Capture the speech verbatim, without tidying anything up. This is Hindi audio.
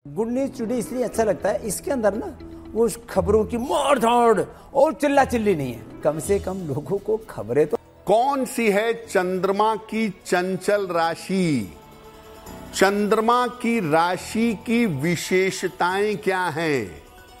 गुड न्यूज टुडे इसलिए अच्छा लगता है, इसके अंदर ना वो खबरों की मार धाड़ और चिल्ला चिल्ली नहीं है, कम से कम लोगों को खबरें तो। कौन सी है चंद्रमा की चंचल राशि? चंद्रमा की राशि की विशेषताएं क्या हैं?